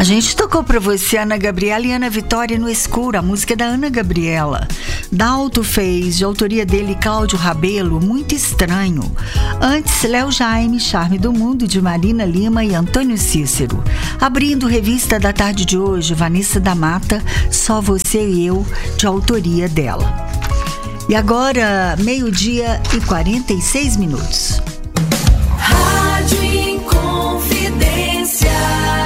gente tocou pra você Ana Gabriela e Ana Vitória no Escuro, a música da Ana Gabriela. Dalto fez, de autoria dele, Cláudio Rabelo, Muito Estranho. Antes, Léo Jaime, Charme do Mundo, de Marina Lima e Antônio Cícero. Abrindo revista da tarde de hoje, Vanessa da Mata, Só Você e Eu, de autoria dela. E agora, 12h46. Rádio Inconfidência.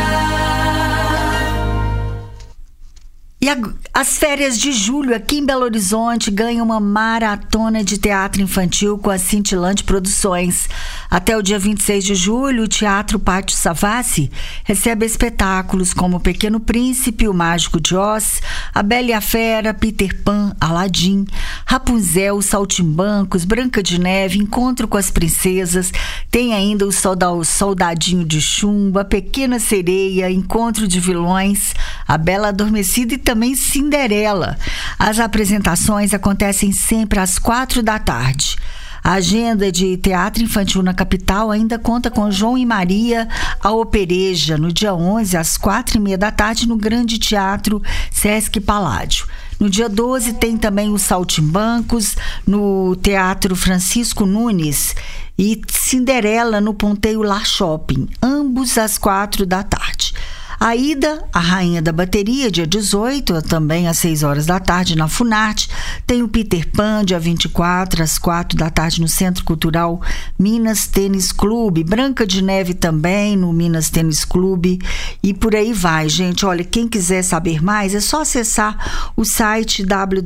E as férias de julho aqui em Belo Horizonte ganham uma maratona de teatro infantil com a Cintilante Produções. Até o dia 26 de julho, o Teatro Pátio Savassi recebe espetáculos como O Pequeno Príncipe, O Mágico de Oz, A Bela e a Fera, Peter Pan, Aladim, Rapunzel, Saltimbancos, Branca de Neve, Encontro com as Princesas, tem ainda o Soldadinho de Chumbo, A Pequena Sereia, Encontro de Vilões, A Bela Adormecida e também Cinderela. As apresentações acontecem sempre às 16h. A agenda de teatro infantil na capital ainda conta com João e Maria, a Opereja, no dia 11, às 16h30 no Grande Teatro Sesc Paládio. No dia 12 tem também os Saltimbancos, no Teatro Francisco Nunes, e Cinderela no Ponteio Lar Shopping, ambos às 16h. A Ida, a Rainha da Bateria, dia 18, também às 18h na Funarte. Tem o Peter Pan, dia 24, às 16h no Centro Cultural Minas Tênis Clube. Branca de Neve também no Minas Tênis Clube. E por aí vai, gente. Olha, quem quiser saber mais, é só acessar o site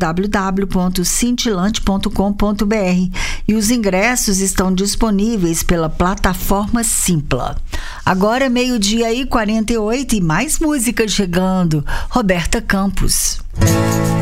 www.cintilante.com.br. E os ingressos estão disponíveis pela plataforma Simpla. Agora, 12h48 e mais música chegando. Roberta Campos.